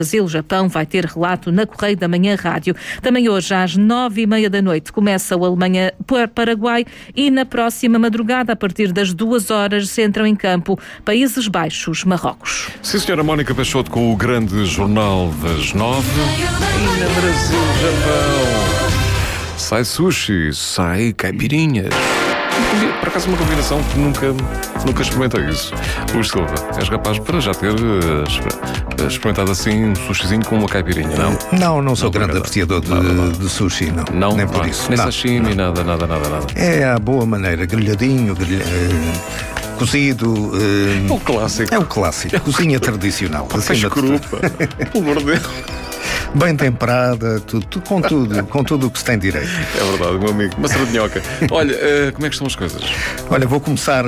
Brasil, Japão, vai ter relato na Correio da Manhã Rádio. Também hoje, às 9h30 da noite, começa o Alemanha-Paraguai e na próxima madrugada, a partir das 2h, se entram em campo Países Baixos, Marrocos. Sim, senhora Mónica Peixoto, com o grande jornal das 9. E na Brasil, Japão. Sai sushi, sai caipirinhas. Por acaso uma combinação que nunca experimentei isso. Luís Silva, és rapaz para já ter experimentado assim um sushizinho com uma caipirinha, não? Não sou grande apreciador de sushi, não. Nem por isso. Nem sashimi, nada. É a boa maneira, grelhadinho, cozido. É o clássico. É o clássico. Cozinha tradicional. Peixe cru, pelo amor de Deus. Bem temperada, com tudo o que se tem direito. É verdade, meu amigo. Uma sardinhoca. Olha, como é que estão as coisas? Olha, vou começar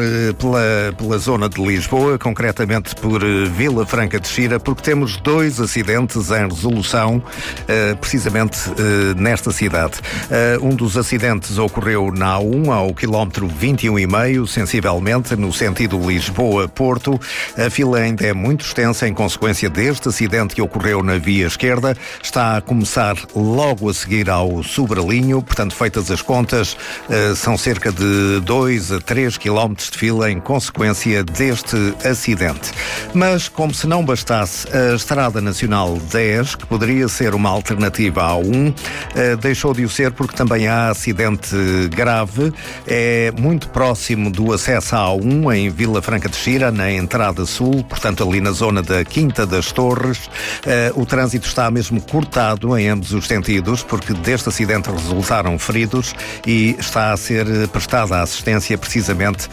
pela zona de Lisboa, concretamente por Vila Franca de Xira, porque temos 2 acidentes em resolução, precisamente nesta cidade. Um dos acidentes ocorreu na A1, ao quilómetro 21,5, sensivelmente, no sentido Lisboa-Porto. A fila ainda é muito extensa em consequência deste acidente que ocorreu na via esquerda. Está a começar logo a seguir ao Sobralinho, portanto, feitas as contas, são cerca de 2 a 3 quilómetros de fila em consequência deste acidente. Mas, como se não bastasse, a Estrada Nacional 10, que poderia ser uma alternativa à A1, deixou de o ser porque também há acidente grave. É muito próximo do acesso à A1, em Vila Franca de Xira, na entrada sul, portanto, ali na zona da Quinta das Torres. O trânsito está mesmo cortado em ambos os sentidos, porque deste acidente resultaram feridos e está a ser prestada assistência precisamente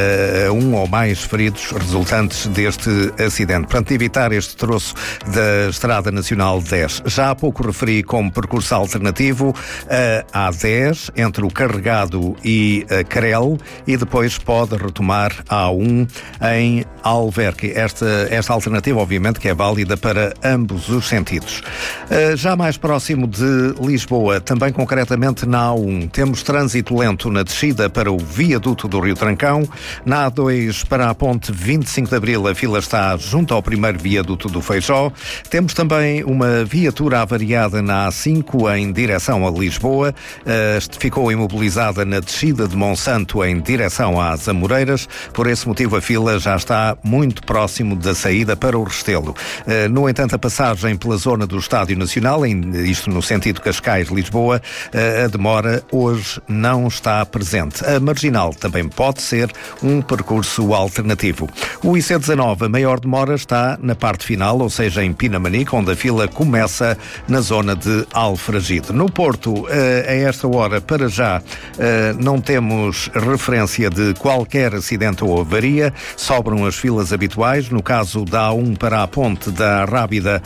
a um ou mais feridos resultantes deste acidente. Portanto, evitar este troço da Estrada Nacional 10. Já há pouco referi como percurso alternativo a A10, entre o Carregado e a Crel, e depois pode retomar a A1 em Alverque. Esta alternativa, obviamente, que é válida para ambos os sentidos. Já mais próximo de Lisboa, também concretamente na A1, temos trânsito lento na descida para o viaduto do Rio Trancão. Na A2, para a ponte 25 de Abril, a fila está junto ao primeiro viaduto do Feijó. Temos também uma viatura avariada na A5 em direção a Lisboa. Ficou imobilizada na descida de Monsanto em direção às Amoreiras. Por esse motivo, a fila já está muito próximo da saída para o Restelo. No entanto, a passagem pela zona do Estádio Nacional, isto no sentido Cascais-Lisboa, a demora hoje não está presente. A marginal também pode ser um percurso alternativo. O IC19, a maior demora está na parte final, ou seja, em Pinamanique, onde a fila começa na zona de Alfragide. No Porto, a esta hora, para já, não temos referência de qualquer acidente ou avaria, sobram as filas habituais. No caso da A1 para a ponte da Rábida,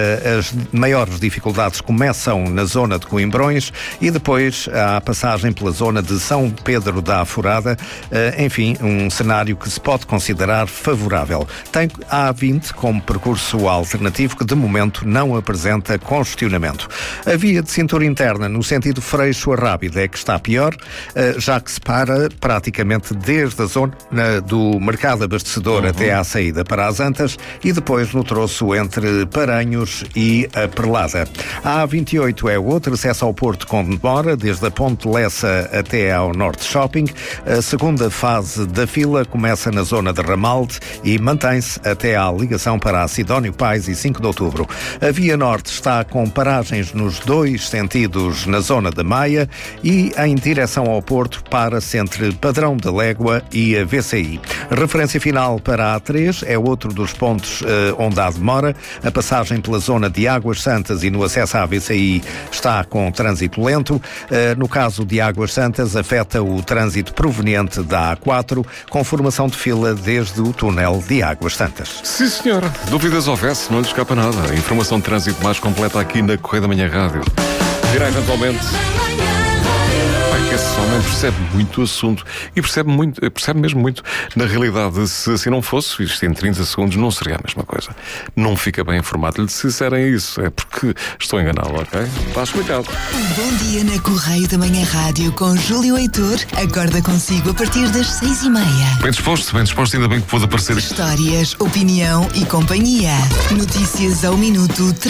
as maiores dificuldades começam na zona de Coimbrões e depois há a passagem pela zona de São Pedro da Aforada. Enfim, um cenário que se pode considerar favorável. Tem a A20 como percurso alternativo que de momento não apresenta congestionamento. A via de cintura interna no sentido Freixo a Rábida é que está pior, já que se para praticamente desde a zona do mercado abastecedor até à saída para as Antas e depois no troço entre Paranhos e a Perlada. A A28 é outro acesso ao Porto com demora, desde a Ponte Lessa até ao Norte Shopping. A segunda fase da fila começa na zona de Ramalde e mantém-se até à ligação para a Sidónio Pais e 5 de Outubro. A Via Norte está com paragens nos 2 sentidos na zona da Maia e em direção ao Porto para-se entre Padrão da Légua e a VCI. Referência final para a A3 é outro dos pontos onde há demora. A passagem pela zona de Águas Santas e no acesso à VCI está com trânsito lento. No caso de Águas Santas, afeta o trânsito proveniente da A4, com formação de fila desde o túnel de Águas Santas. Sim, senhora. Dúvidas houvesse, não lhe escapa nada. Informação de trânsito mais completa aqui na Correio da Manhã Rádio. Virá eventualmente. Vai que esse Esse homem percebe muito o assunto e percebe mesmo muito. Na realidade, se assim não fosse, isto em 30 segundos não seria a mesma coisa. Não fica bem informado. Se disserem isso, é porque estou a enganá-lo, ok? Está explicado. Bom dia na Correio da Manhã Rádio com Júlio Heitor. Acorda consigo a partir das 6:30. Bem disposto, ainda bem que pôde aparecer. Histórias, opinião e companhia. Notícias ao minuto.